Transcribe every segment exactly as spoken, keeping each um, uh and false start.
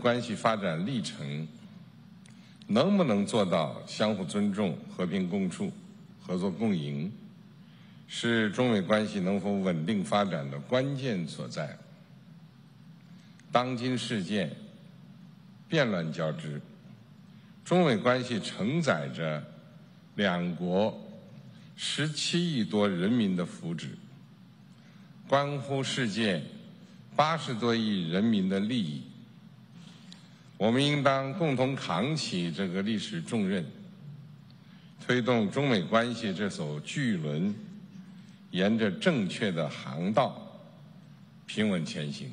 关系发展历程能不能做到相互尊重、和平共处、合作共赢，是中美关系能否稳定发展的关键所在。当今世界变乱交织，中美关系承载着两国十七亿多人民的福祉，关乎世界八十多亿人民的利益。我们应当共同扛起这个历史重任，推动中美关系这艘巨轮沿着正确的航道平稳前行。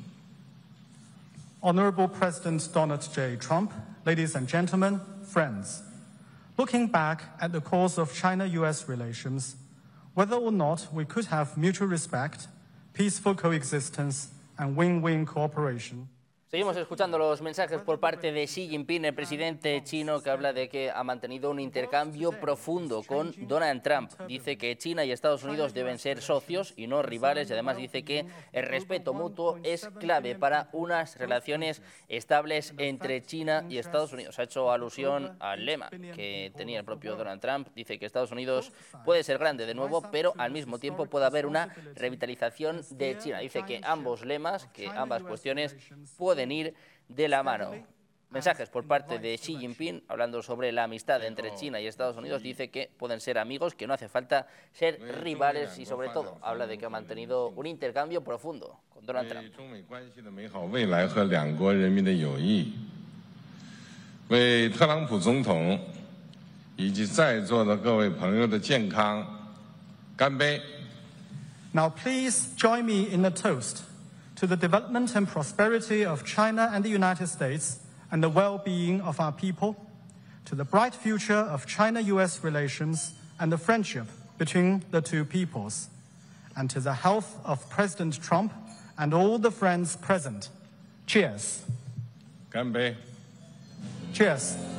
Honorable President Donald J. Trump, ladies and gentlemen, friends, looking back at the course of China-U S relations, whether or not we could have mutual respect, peaceful coexistence, and win-win cooperation. Seguimos escuchando los mensajes por parte de Xi Jinping, el presidente chino, que habla de que ha mantenido un intercambio profundo con Donald Trump. Dice que China y Estados Unidos deben ser socios y no rivales, y además dice que el respeto mutuo es clave para unas relaciones estables entre China y Estados Unidos. Ha hecho alusión al lema que tenía el propio Donald Trump. Dice que Estados Unidos puede ser grande de nuevo, pero al mismo tiempo puede haber una revitalización de China. Dice que ambos lemas, que ambas cuestiones pueden ir de la mano. Mensajes por parte de Xi Jinping hablando sobre la amistad entre China y Estados Unidos. Dice que pueden ser amigos, que no hace falta ser rivales, y sobre todo habla de que ha mantenido un intercambio profundo con Donald Trump. 中美关系的美好未来和两国人民的友谊，为特朗普总统以及在座的各位朋友的健康干杯。 Now please join me in a toast to the development and prosperity of China and the United States and the well-being of our people, to the bright future of China-U S relations and the friendship between the two peoples, and to the health of President Trump and all the friends present. Cheers. 干杯。 Cheers.